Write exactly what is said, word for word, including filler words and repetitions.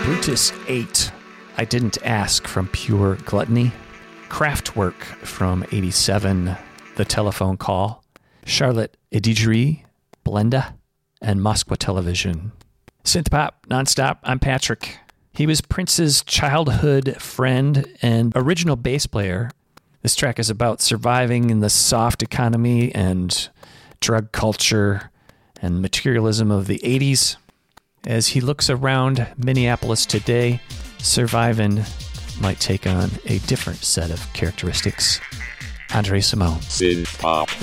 Brutus eight, I Didn't Ask from Pure Gluttony. Kraftwerk from eighty-seven, The Telephone Call. Charlotte Edidri, Blenda, and Moskwa Television. Synthpop Nonstop, I'm Patrick. He was Prince's childhood friend and original bass player. This track is about surviving in the soft economy and drug culture and materialism of the eighties. As he looks around Minneapolis today, surviving might take on a different set of characteristics. Andre Simone. Synthpop.